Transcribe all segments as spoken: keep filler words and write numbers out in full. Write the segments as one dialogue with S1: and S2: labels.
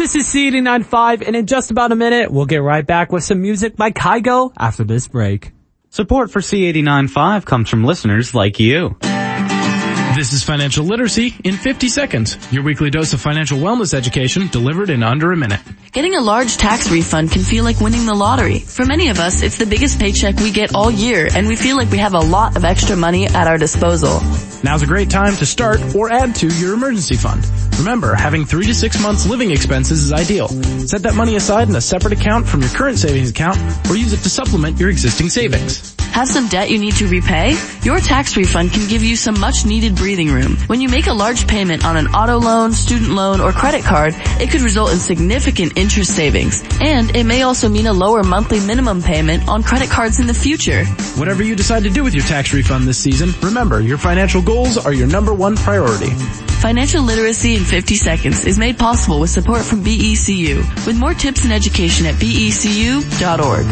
S1: This is C eighty-nine point five, and in just about a minute, we'll get right back with some music by Kygo after this break.
S2: Support for C eighty-nine point five comes from listeners like you.
S3: This is Financial Literacy in fifty seconds. Your weekly dose of financial wellness education delivered in under a minute.
S4: Getting a large tax refund can feel like winning the lottery. For many of us, it's the biggest paycheck we get all year, and we feel like we have a lot of extra money at our disposal.
S3: Now's a great time to start or add to your emergency fund. Remember, having three to six months living expenses is ideal. Set that money aside in a separate account from your current savings account, or use it to supplement your existing savings.
S4: Have some debt you need to repay? Your tax refund can give you some much needed breathing room. When you make a large payment on an auto loan, student loan, or credit card, it could result in significant interest savings. And it may also mean a lower monthly minimum payment on credit cards in the future.
S3: Whatever you decide to do with your tax refund this season, remember, your financial goals are your number one priority.
S4: Financial Literacy in fifty seconds is made possible with support from B E C U. With more tips and education at B E C U dot org.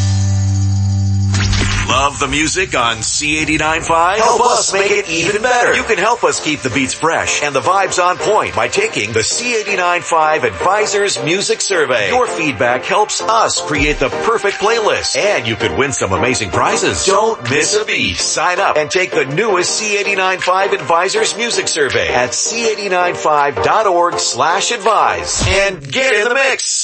S5: Love the music on C eighty-nine point five? Help us make it even better. You can help us keep the beats fresh and the vibes on point by taking the C eighty-nine point five Advisors Music Survey. Your feedback helps us create the perfect playlist, and you could win some amazing prizes. Don't miss a beat. Sign up and take the newest C eighty-nine point five Advisors Music Survey at C eighty-nine point five dot org slash advise and get in the mix.